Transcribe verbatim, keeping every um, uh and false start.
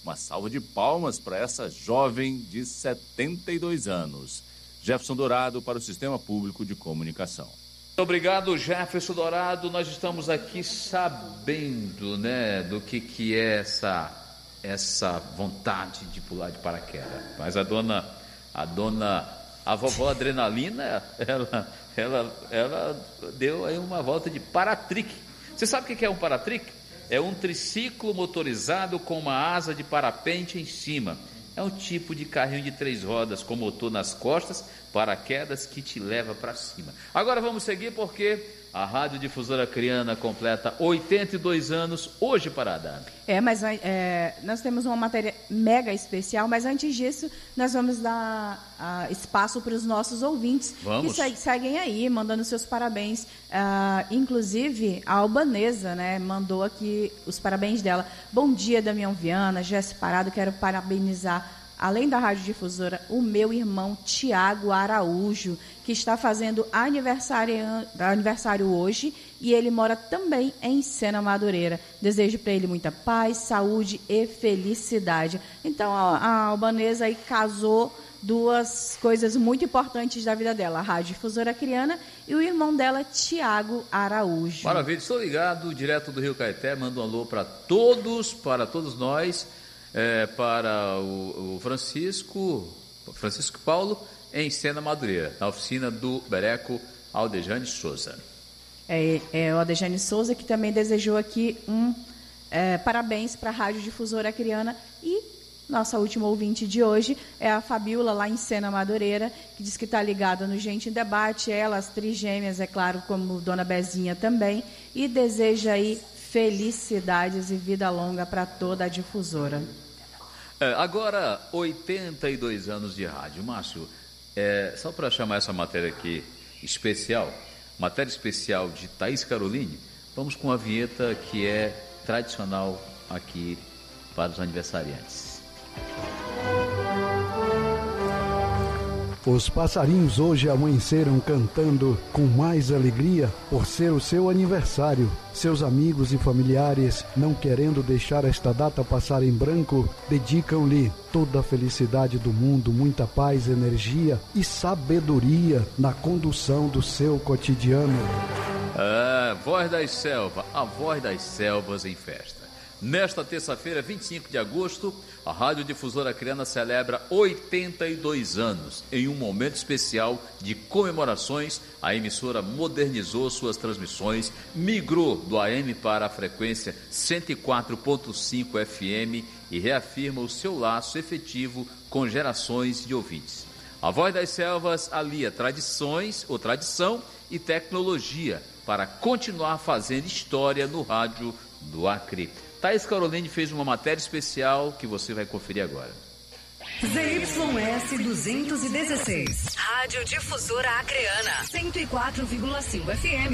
Uma salva de palmas para essa jovem de setenta e dois anos. Jefferson Dourado para o Sistema Público de Comunicação. Obrigado, Jefferson Dourado. Nós estamos aqui sabendo, né, do que, que é essa, essa vontade de pular de paraquedas. Mas a dona, a dona, a vovó Adrenalina, ela, ela, ela deu aí uma volta de paratrique. Você sabe o que é um paratrique? É um triciclo motorizado com uma asa de parapente em cima. É um tipo de carrinho de três rodas com motor nas costas, paraquedas que te leva para cima. Agora vamos seguir porque a Rádio Difusora Acreana completa oitenta e dois anos hoje, Parada. É, mas é, nós temos uma matéria mega especial, mas antes disso nós vamos dar uh, espaço para os nossos ouvintes. Vamos. Que seguem aí, mandando seus parabéns. Uh, inclusive, a Albanesa, né, mandou aqui os parabéns dela. Bom dia, Damião Viana, Jéssica Parado, quero parabenizar, além da Rádio Difusora, o meu irmão Tiago Araújo, que está fazendo aniversário, aniversário hoje, e ele mora também em Sena Madureira. Desejo para ele muita paz, saúde e felicidade. Então, a Albanesa aí casou duas coisas muito importantes da vida dela, a Rádio Difusora Acreana e o irmão dela, Tiago Araújo. Maravilha, estou ligado, direto do Rio Caeté, mando um alô para todos, para todos nós, é, para o, o Francisco, Francisco Paulo, em Sena Madureira, na oficina do Bereco Aldejane Souza. É, é o Aldejane Souza que também desejou aqui um é, parabéns para a Rádio Difusora Acreana. E nossa última ouvinte de hoje é a Fabiola, lá em Sena Madureira, que diz que está ligada no Gente em Debate, ela, as trigêmeas, é claro, como Dona Bezinha também, e deseja aí felicidades e vida longa para toda a difusora. É, agora, oitenta e dois anos de rádio. Márcio, é, só para chamar essa matéria aqui especial, matéria especial de Thaís Caroline, vamos com a vinheta que é tradicional aqui para os aniversariantes. Os passarinhos hoje amanheceram cantando com mais alegria por ser o seu aniversário. Seus amigos e familiares, não querendo deixar esta data passar em branco, dedicam-lhe toda a felicidade do mundo, muita paz, energia e sabedoria na condução do seu cotidiano. Ah, Voz das Selvas, a Voz das Selvas em festa. Nesta terça-feira, vinte e cinco de agosto, a Rádio Difusora Acreana celebra oitenta e dois anos. Em um momento especial de comemorações, a emissora modernizou suas transmissões, migrou do A M para a frequência cento e quatro ponto cinco F M e reafirma o seu laço efetivo com gerações de ouvintes. A Voz das Selvas alia tradições ou tradição e tecnologia para continuar fazendo história no rádio do Acre. Thaís Caroline fez uma matéria especial que você vai conferir agora. Z Y S duzentos e dezesseis. Rádio Difusora Acreana. cento e quatro vírgula cinco F M.